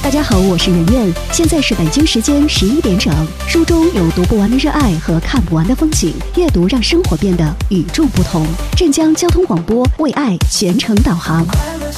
大家好，我是圆圆，现在是北京时间11点整。书中有读不完的热爱和看不完的风景，阅读让生活变得与众不同。镇江交通广播为爱全程导航。